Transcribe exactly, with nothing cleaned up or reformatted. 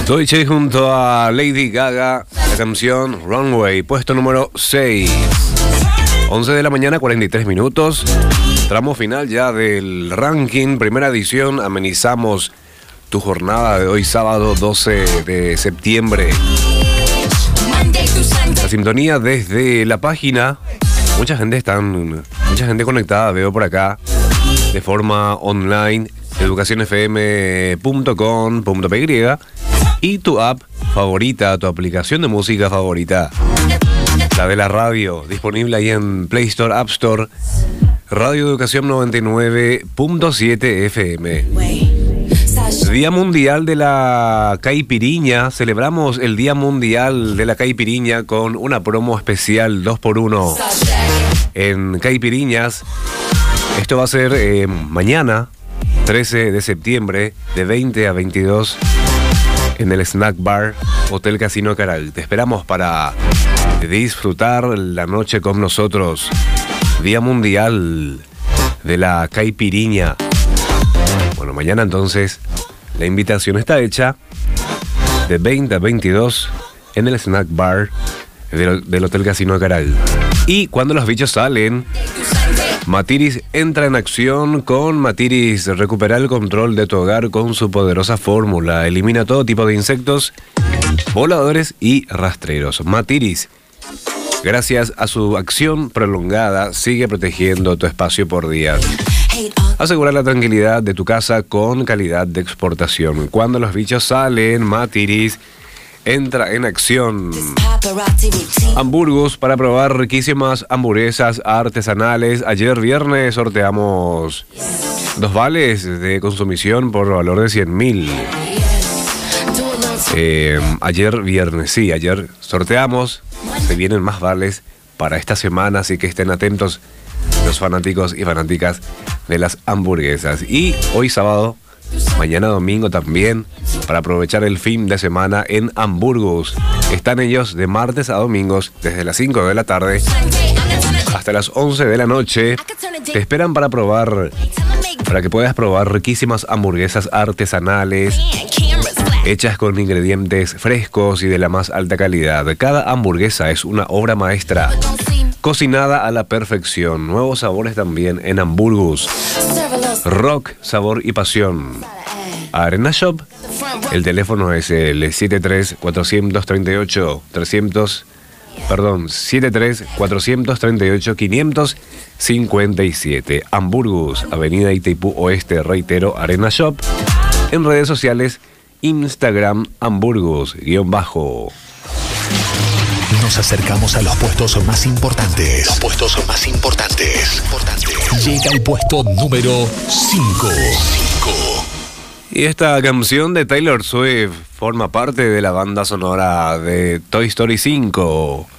Deutsche junto a Lady Gaga, la canción Runway, puesto número seis. once de la mañana, cuarenta y tres minutos. Tramo final ya del ranking, primera edición. Amenizamos tu jornada de hoy, sábado doce de septiembre. La sintonía desde la página. Mucha gente están, mucha gente conectada, veo por acá, de forma online. educación f m punto com punto p y y tu app favorita, tu aplicación de música favorita, la de la radio, disponible ahí en Play Store, App Store. Radio Educación noventa y nueve punto siete F M. Día Mundial de la Caipiriña. Celebramos el Día Mundial de la Caipiriña con una promo especial dos por uno en Caipiriñas. Esto va a ser eh, mañana, trece de septiembre, de veinte a veintidós, en el Snack Bar Hotel Casino Caral. Te esperamos para disfrutar la noche con nosotros. Día Mundial de la Caipiriña. Bueno, mañana entonces la invitación está hecha, de veinte a veintidós, en el Snack Bar del, del Hotel Casino Caral. Y cuando los bichos salen, Matiris entra en acción. Con Matiris recupera el control de tu hogar con su poderosa fórmula. Elimina todo tipo de insectos, voladores y rastreros. Matiris, gracias a su acción prolongada, sigue protegiendo tu espacio por días. Asegura la tranquilidad de tu casa con calidad de exportación. Cuando los bichos salen, Matiris entra en acción. Hamburgos para probar riquísimas hamburguesas artesanales. Ayer viernes sorteamos dos vales de consumición por valor de cien mil. Eh, ayer viernes, sí, ayer sorteamos. Se vienen más vales para esta semana, así que estén atentos los fanáticos y fanáticas de las hamburguesas. Y hoy sábado, mañana domingo también, para aprovechar el fin de semana en Hamburgos. Están ellos de martes a domingos, desde las cinco de la tarde hasta las once de la noche. Te esperan para probar, para que puedas probar riquísimas hamburguesas artesanales, hechas con ingredientes frescos y de la más alta calidad. Cada hamburguesa es una obra maestra, cocinada a la perfección. Nuevos sabores también en Hamburgos. Rock, sabor y pasión. Arena Shop. El teléfono es el siete tres cuatro tres ocho trescientos, perdón, siete tres cuatro tres ocho cinco cinco siete. Hamburgos, Avenida Itaipú Oeste, reitero, Arena Shop. En redes sociales, Instagram, Hamburgos, guión bajo. Nos acercamos a los puestos más importantes. Los puestos más importantes. Llega el puesto número cinco. Y esta canción de Taylor Swift forma parte de la banda sonora de Toy Story cinco.